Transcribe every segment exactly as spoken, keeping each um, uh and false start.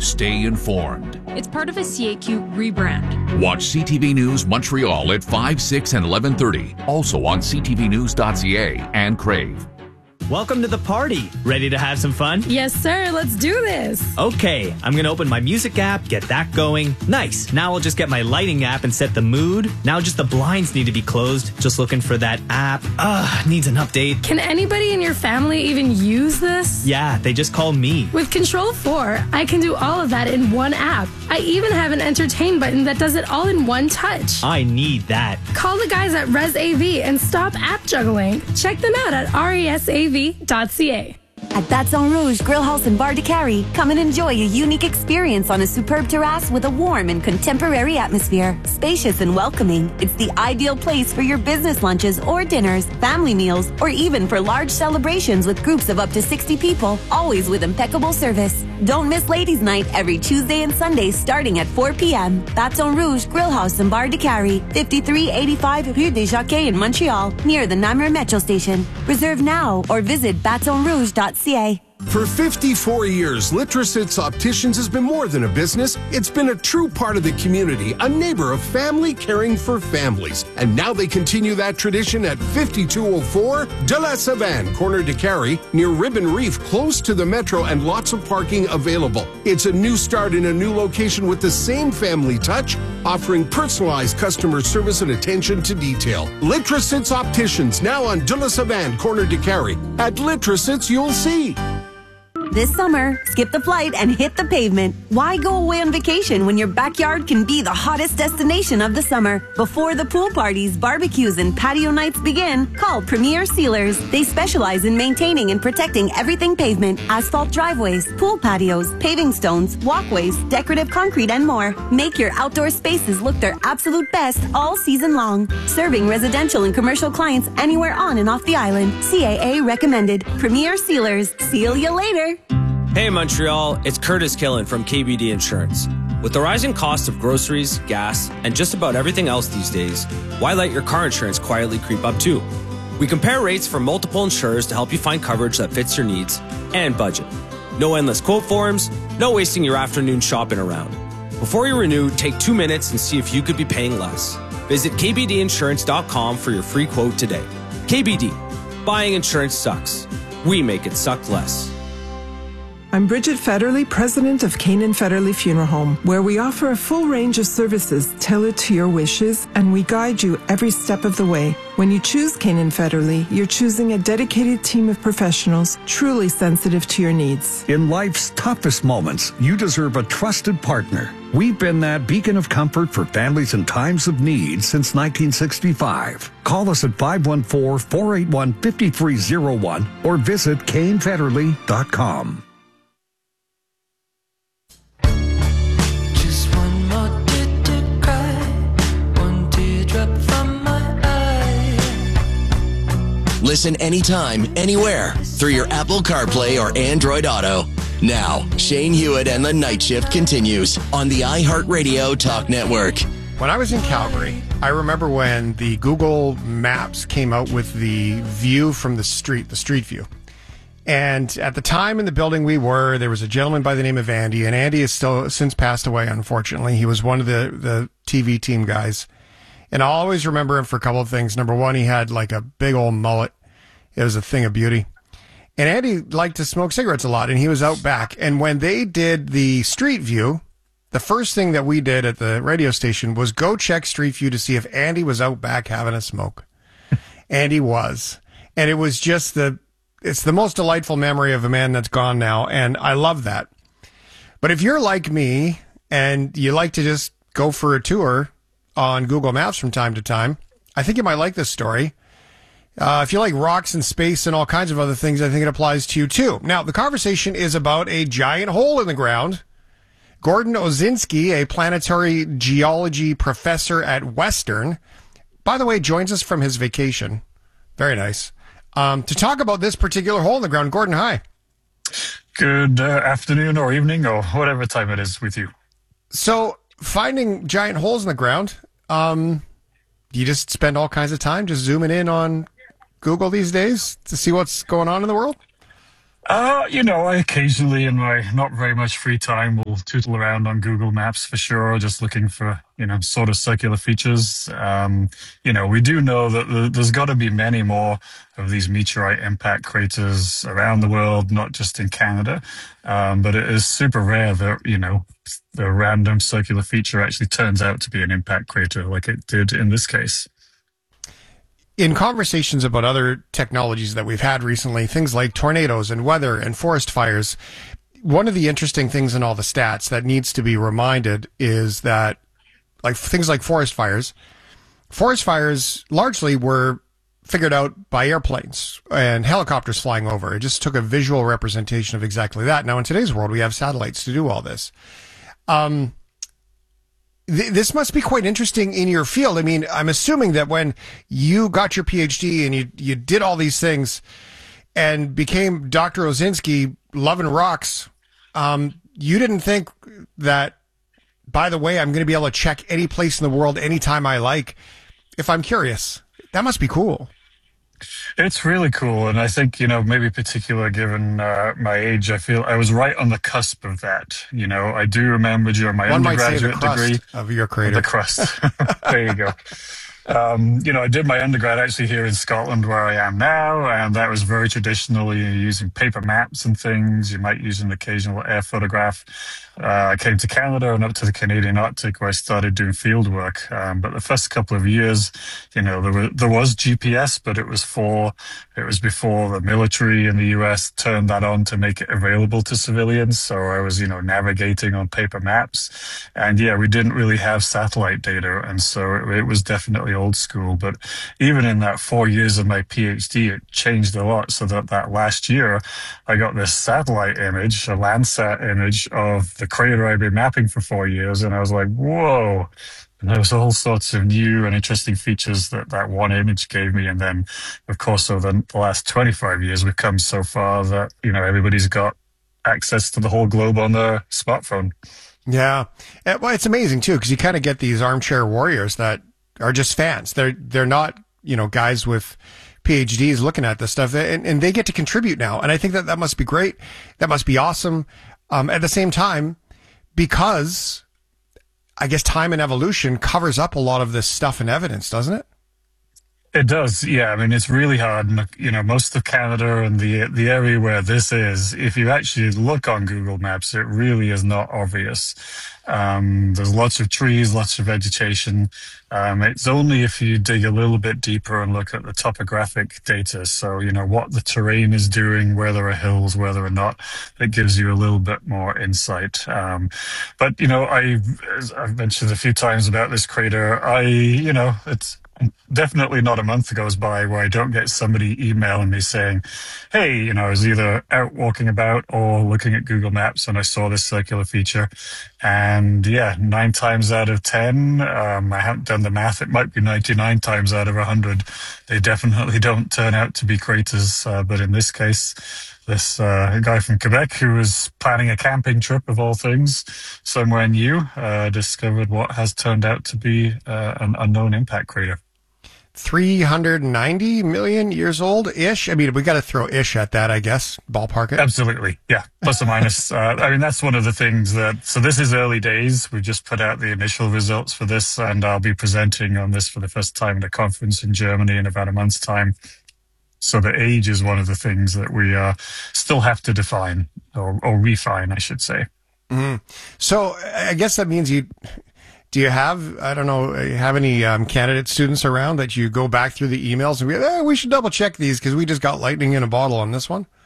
Stay informed. It's part of a C A Q rebrand. Watch C T V News Montreal at five, six, and eleven thirty. Also on c t v news dot c a and Crave. Welcome to the party. Ready to have some fun? Yes, sir. Let's do this. Okay, I'm going to open my music app, get that going. Nice. Now I'll just get my lighting app and set the mood. Now just the blinds need to be closed. Just looking for that app. Ugh, needs an update. Can anybody in your family even use this? Yeah, they just call me. With Control four, I can do all of that in one app. I even have an entertain button that does it all in one touch. I need that. Call the guys at Res A V and stop app juggling. Check them out at resav dot c a. At Baton Rouge Grill House and Bar de Carry, come and enjoy a unique experience on a superb terrace with a warm and contemporary atmosphere. Spacious and welcoming, it's the ideal place for your business lunches or dinners, family meals, or even for large celebrations with groups of up to sixty people, always with impeccable service. Don't miss Ladies' Night every Tuesday and Sunday starting at four p.m. Baton Rouge Grill House and Bar de Carry, fifty-three eighty-five Rue des Jacquets in Montreal, near the Namur Metro Station. Reserve now or visit baton rouge dot c a. For fifty-four years, Litrositz Opticians has been more than a business. It's been a true part of the community, a neighbor of family caring for families. And now they continue that tradition at fifty-two oh four De La Savane, corner de Carry, near Ribbon Reef, close to the metro and lots of parking available. It's a new start in a new location with the same family touch, offering personalized customer service and attention to detail. Litrositz Opticians, now on De La Savane, corner de Carry. At Litrositz, you'll see. This summer, skip the flight and hit the pavement. Why go away on vacation when your backyard can be the hottest destination of the summer? Before the pool parties, barbecues, and patio nights begin, call Premier Sealers. They specialize in maintaining and protecting everything pavement, asphalt driveways, pool patios, paving stones, walkways, decorative concrete, and more. Make your outdoor spaces look their absolute best all season long. Serving residential and commercial clients anywhere on and off the island. C A A recommended. Premier Sealers. Seal you later. Hey Montreal, it's Curtis Killen from K B D Insurance. With the rising cost of groceries, gas, and just about everything else these days, why let your car insurance quietly creep up too? We compare rates from multiple insurers to help you find coverage that fits your needs and budget. No endless quote forms, no wasting your afternoon shopping around. Before you renew, take two minutes and see if you could be paying less. Visit k b d insurance dot com for your free quote today. K B D, buying insurance sucks. We make it suck less. I'm Bridget Federley, president of Canaan Federley Funeral Home, where we offer a full range of services tailored to your wishes, and we guide you every step of the way. When you choose Canaan Federley, you're choosing a dedicated team of professionals truly sensitive to your needs. In life's toughest moments, you deserve a trusted partner. We've been that beacon of comfort for families in times of need since nineteen sixty-five. Call us at five one four, four eight one, five three zero one or visit kane federley dot com. Listen anytime, anywhere, through your Apple CarPlay or Android Auto. Now, Shane Hewitt and the Night Shift continues on the iHeartRadio Talk Network. When I was in Calgary, I remember when the Google Maps came out with the view from the street, the street view. And at the time in the building we were, there was a gentleman by the name of Andy, and Andy has still since passed away, unfortunately. He was one of the, the T V team guys. And I'll always remember him for a couple of things. Number one, he had like a big old mullet. It was a thing of beauty. And Andy liked to smoke cigarettes a lot, and he was out back. And when they did the street view, the first thing that we did at the radio station was go check street view to see if Andy was out back having a smoke. And he was. And it was just the, it's the most delightful memory of a man that's gone now. And I love that. But if you're like me and you like to just go for a tour on Google Maps from time to time, I think you might like this story. Uh, if you like rocks and space and all kinds of other things, I think it applies to you too. Now, the conversation is about a giant hole in the ground. Gordon Osinski, a planetary geology professor at Western, by the way, joins us from his vacation. Very nice. Um, to talk about this particular hole in the ground. Gordon, hi. Good uh, afternoon or evening or whatever time it is with you. So, finding giant holes in the ground, um, you just spend all kinds of time just zooming in on Google these days to see what's going on in the world? Uh, you know, I occasionally in my not very much free time will tootle around on Google Maps for sure, just looking for, you know, sort of circular features. Um, you know, we do know that th- there's got to be many more of these meteorite impact craters around the world, not just in Canada. Um, but it is super rare that, you know, the random circular feature actually turns out to be an impact crater like it did in this case. In conversations about other technologies that we've had recently, things like tornadoes and weather and forest fires, one of the interesting things in all the stats that needs to be reminded is that, like things like forest fires, forest fires largely were figured out by airplanes and helicopters flying over. It just took a visual representation of exactly that. Now, in today's world, we have satellites to do all this. Um, This must be quite interesting in your field. I mean, I'm assuming that when you got your PhD and you you did all these things and became Doctor Osinski, loving rocks, um, you didn't think that, by the way, I'm going to be able to check any place in the world anytime I like if I'm curious. That must be cool. It's really cool. And I think, you know, maybe particular given uh, my age, I feel I was right on the cusp of that. You know, I do remember during my One undergraduate might say the crust degree of your crater. The crust. There you go. Um, you know, I did my undergrad actually here in Scotland where I am now, and that was very traditionally using paper maps and things. You might use an occasional air photograph. Uh, I came to Canada and up to the Canadian Arctic where I started doing field work. Um, but the first couple of years, you know, there was, there was G P S, but it was for, it was before the military in the U S turned that on to make it available to civilians. So I was, you know, navigating on paper maps. And yeah, we didn't really have satellite data. And so it, it was definitely old school. But even in that four years of my PhD, it changed a lot. So that that last year, I got this satellite image, a Landsat image of the crater I'd been mapping for four years. And I was like, whoa. And there was all sorts of new and interesting features that that one image gave me. And then, of course, over the, the last twenty-five years, we've come so far that, you know, everybody's got access to the whole globe on their smartphone. Yeah. Uh, Well, it's amazing, too, because you kind of get these armchair warriors that are just fans. They're, they're not, you know, guys with PhDs looking at this stuff, and, and they get to contribute now. And I think that that must be great. That must be awesome. Um, at the same time, because I guess time and evolution covers up a lot of this stuff and evidence, doesn't it? It does, yeah. I mean, it's really hard. And, you know, most of Canada and the the area where this is, if you actually look on Google Maps, it really is not obvious. Um, there's lots of trees, lots of vegetation. Um, it's only if you dig a little bit deeper and look at the topographic data. So, you know, what the terrain is doing, where there are hills, where there are not, that gives you a little bit more insight. Um, but, you know, I, as I've mentioned a few times about this crater, I, you know, it's, definitely not a month goes by where I don't get somebody emailing me saying, hey, you know, I was either out walking about or looking at Google Maps and I saw this circular feature. And yeah, nine times out of ten, um, I haven't done the math, it might be ninety-nine times out of one hundred. They definitely don't turn out to be craters. Uh, but in this case, this uh, guy from Quebec who was planning a camping trip of all things somewhere new uh, discovered what has turned out to be uh, an unknown impact crater. three hundred ninety million years old-ish? I mean, we got to throw ish at that, I guess. Ballpark it. Absolutely. Yeah. Plus or minus. uh, I mean, that's one of the things that, so this is early days. We've just put out the initial results for this, and I'll be presenting on this for the first time at a conference in Germany in about a month's time. So the age is one of the things that we uh, still have to define or, or refine, I should say. Mm-hmm. So I guess that means you... Do you have, I don't know, have any um, candidate students around that you go back through the emails and be, eh, we should double check these because we just got lightning in a bottle on this one?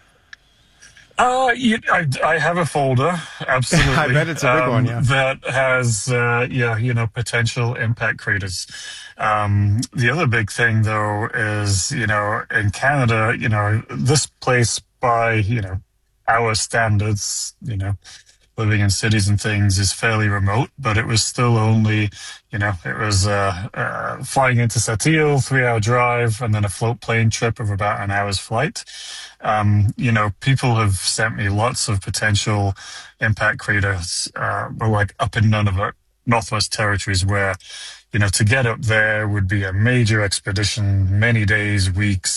Uh, you, I, I have a folder, absolutely. I bet it's a big um, one, yeah. That has, uh, yeah, you know, potential impact craters. Um, the other big thing, though, is, you know, in Canada, you know, this place by, you know, our standards, you know, living in cities and things is fairly remote, but it was still only, you know, it was uh, uh, flying into Sept-Îles, three-hour drive, and then a float plane trip of about an hour's flight. Um, you know, people have sent me lots of potential impact craters, uh, but like up in Nunavut, Northwest Territories, where, you know, to get up there would be a major expedition, many days, weeks,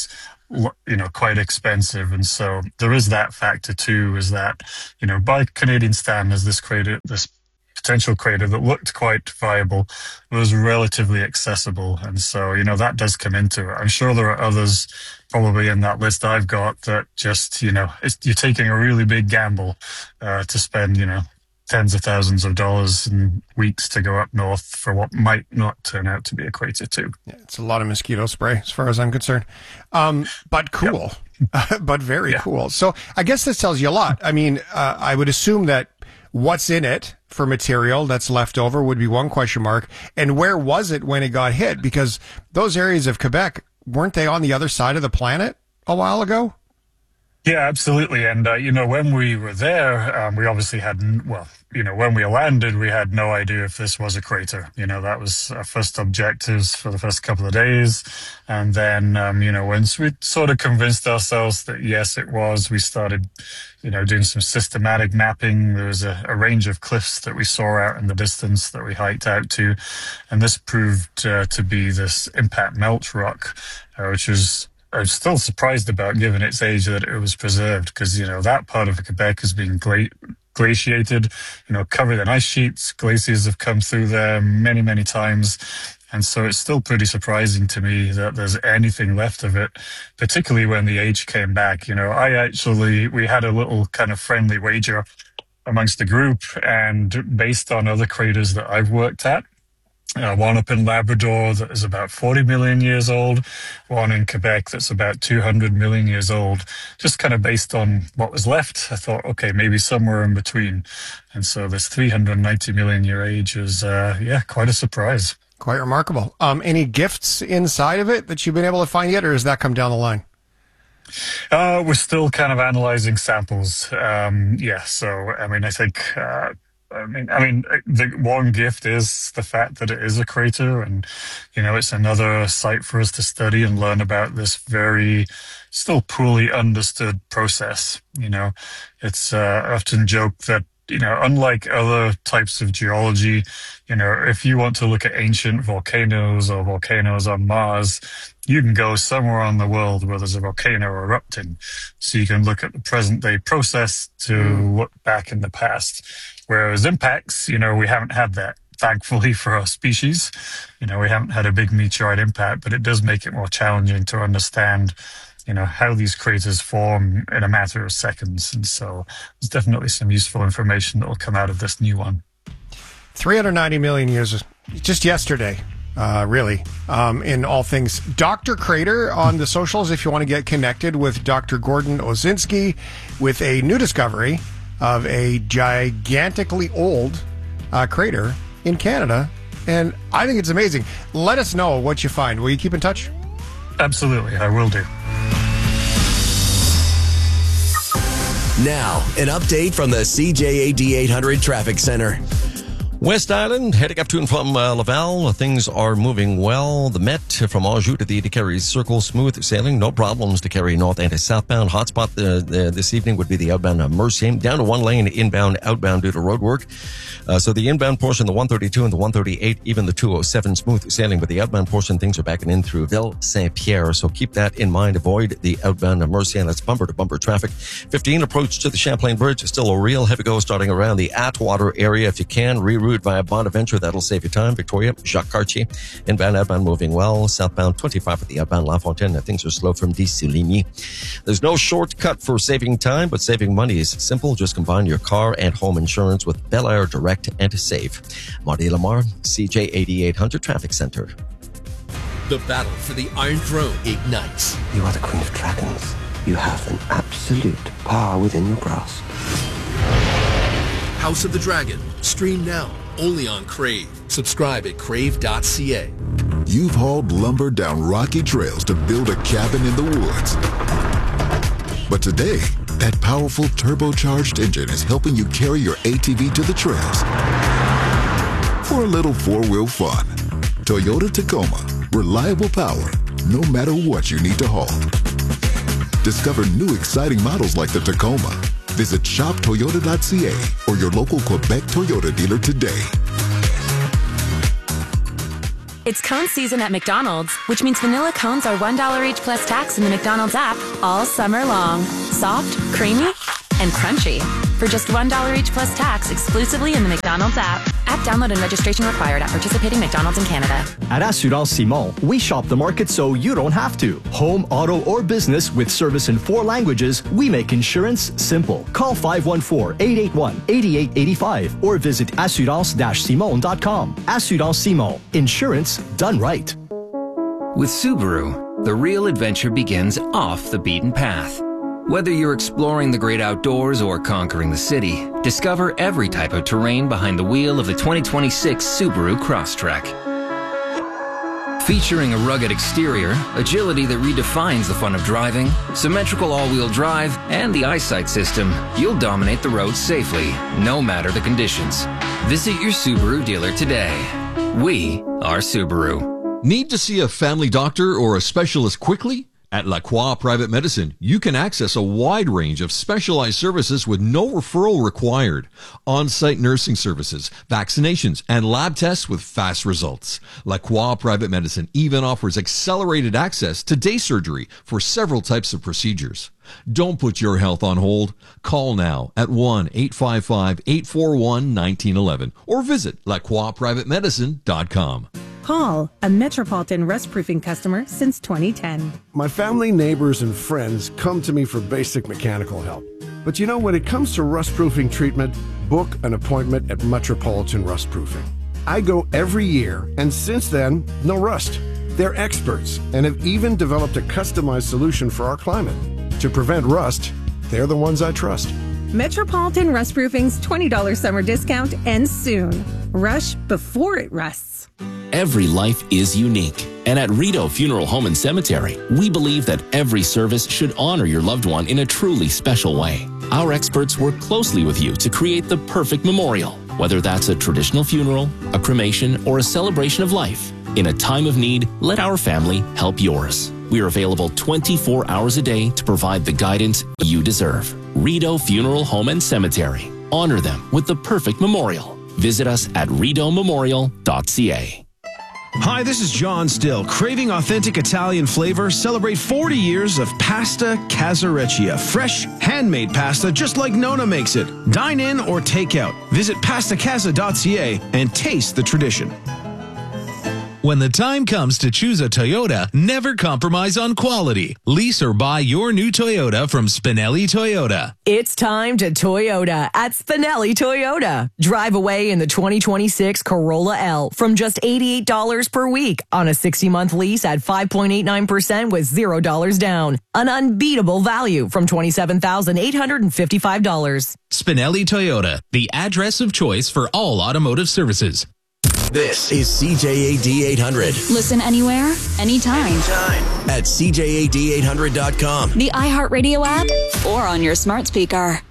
you know, quite expensive. And so there is that factor too, is that, you know, by Canadian standards, this crater, this potential crater that looked quite viable was relatively accessible. And so, you know, that does come into it. I'm sure there are others probably in that list I've got that just, you know, it's, you're taking a really big gamble uh, to spend, you know, tens of thousands of dollars and weeks to go up north for what might not turn out to be a crater too. Yeah, it's a lot of mosquito spray as far as I'm concerned. Um, but cool, yep. but very yeah. cool. So I guess this tells you a lot. I mean, uh, I would assume that what's in it for material that's left over would be one question mark. And where was it when it got hit? Because those areas of Quebec, weren't they on the other side of the planet a while ago? Yeah, absolutely. And, uh, you know, when we were there, um, we obviously had, well, you know, when we landed, we had no idea if this was a crater. You know, that was our first objectives for the first couple of days. And then, um, you know, once we sort of convinced ourselves that, yes, it was, we started, you know, doing some systematic mapping. There was a, a range of cliffs that we saw out in the distance that we hiked out to. And this proved uh, to be this impact melt rock, uh, which was, I'm still surprised about, given its age, that it was preserved, because, you know, that part of Quebec has been gla- glaciated, you know, covered in ice sheets. Glaciers have come through there many, many times. And so it's still pretty surprising to me that there's anything left of it, particularly when the age came back. You know, I actually, we had a little kind of friendly wager amongst the group, and based on other craters that I've worked at, Uh, one up in Labrador that is about forty million years old, one in Quebec that's about two hundred million years old. Just kind of based on what was left, I thought, okay, maybe somewhere in between. And so this three hundred ninety million year age is, uh, yeah, quite a surprise. Quite remarkable. Um, any gifts inside of it that you've been able to find yet, or has that come down the line? Uh, we're still kind of analyzing samples. Um, yeah, so, I mean, I think... Uh, I mean, I mean, the one gift is the fact that it is a crater, and, you know, it's another site for us to study and learn about this very still poorly understood process. You know, it's uh, often joked that, you know, unlike other types of geology, you know, if you want to look at ancient volcanoes or volcanoes on Mars, you can go somewhere on the world where there's a volcano erupting. So you can look at the present day process to look back in the past. Whereas impacts, you know, we haven't had that, thankfully, for our species. You know, we haven't had a big meteorite impact, but it does make it more challenging to understand, you know, how these craters form in a matter of seconds. And so there's definitely some useful information that will come out of this new one. three hundred ninety million years, just yesterday, uh, really, um, in all things. Doctor Crater on the socials, if you want to get connected with Doctor Gordon Osinski with a new discovery of a gigantically old uh, crater in Canada. And I think it's amazing. Let us know what you find. Will you keep in touch? Absolutely, I will do. Now, an update from the C J A D eight hundred Traffic Center. West Island, heading up to and from uh, Laval. Things are moving well. The Met from Anjou to the Carrie Circle, smooth sailing. No problems to carry north and southbound. Hotspot uh, the, this evening would be the outbound uh, Mercier. Down to one lane inbound, outbound due to road work. Uh, so the inbound portion, the one thirty-two and the one thirty-eight, even the two oh seven, smooth sailing. But the outbound portion, things are backing in through Ville Saint-Pierre. So keep that in mind. Avoid the outbound uh, Mercier. That's bumper to bumper traffic. fifteen, approach to the Champlain Bridge. Still a real heavy go starting around the Atwater area. If you can, reroute via Bonaventure. That'll save you time. Victoria, Jacques Cartier. Inbound, outbound moving well. Southbound twenty-five at the outbound La Fontaine. Things are slow from Dessigny. There's no shortcut for saving time, but saving money is simple. Just combine your car and home insurance with Bel Air Direct and Save. Marty Lamar, C J eighty-eight hundred Traffic Center. The battle for the Iron Throne ignites. You are the Queen of Dragons. You have an absolute power within your grasp. House of the Dragon. Stream now. Only on Crave. Subscribe at crave dot c a. You've hauled lumber down rocky trails to build a cabin in the woods. But today, that powerful turbocharged engine is helping you carry your A T V to the trails for a little four-wheel fun. Toyota Tacoma. Reliable power, no matter what you need to haul. Discover new exciting models like the Tacoma. Visit shop toyota dot c a or your local Quebec Toyota dealer today. It's cone season at McDonald's, which means vanilla cones are one dollar each plus tax in the McDonald's app all summer long. Soft, creamy, and crunchy. For just one dollar each plus tax exclusively in the McDonald's app. App download and registration required at participating McDonald's in Canada. At Assurance Simon, we shop the market so you don't have to. Home, auto, or business with service in four languages, we make insurance simple. Call five one four, eight eight one, eight eight eight five or visit assurance dash simon dot com. Assurance Simon. Insurance done right. With Subaru, the real adventure begins off the beaten path. Whether you're exploring the great outdoors or conquering the city, discover every type of terrain behind the wheel of the twenty twenty-six Subaru Crosstrek. Featuring a rugged exterior, agility that redefines the fun of driving, symmetrical all-wheel drive, and the eyesight system, you'll dominate the road safely, no matter the conditions. Visit your Subaru dealer today. We are Subaru. Need to see a family doctor or a specialist quickly? At La Croix Private Medicine, you can access a wide range of specialized services with no referral required. On-site nursing services, vaccinations, and lab tests with fast results. La Croix Private Medicine even offers accelerated access to day surgery for several types of procedures. Don't put your health on hold. Call now at one eight five five, eight four one, one nine one one or visit la croix private medicine dot com. Paul, a Metropolitan rust-proofing customer since twenty ten. My family, neighbors, and friends come to me for basic mechanical help. But you know, when it comes to rust-proofing treatment, book an appointment at Metropolitan Rust-Proofing. I go every year, and since then, no rust. They're experts and have even developed a customized solution for our climate. To prevent rust, they're the ones I trust. Metropolitan Rust-Proofing's twenty dollars summer discount ends soon. Rush before it rusts. Every life is unique. And at Rideau Funeral Home and Cemetery, we believe that every service should honor your loved one in a truly special way. Our experts work closely with you to create the perfect memorial, whether that's a traditional funeral, a cremation, or a celebration of life. In a time of need, let our family help yours. We are available twenty-four hours a day to provide the guidance you deserve. Rideau Funeral Home and Cemetery. Honor them with the perfect memorial. Visit us at rideau memorial dot c a. Hi, this is John Still. Craving authentic Italian flavor? Celebrate forty years of Pasta Casareccia. Fresh, handmade pasta just like Nona makes it. Dine in or take out. Visit pasta casa dot c a and taste the tradition. When the time comes to choose a Toyota, never compromise on quality. Lease or buy your new Toyota from Spinelli Toyota. It's time to Toyota at Spinelli Toyota. Drive away in the twenty twenty-six Corolla L from just eighty-eight dollars per week on a sixty-month lease at five point eight nine percent with zero dollars down. An unbeatable value from twenty-seven thousand eight hundred fifty-five dollars. Spinelli Toyota, the address of choice for all automotive services. This is C J A D eight hundred. Listen anywhere, anytime. Anytime. At C J A D eight hundred dot com. The iHeartRadio app or on your smart speaker.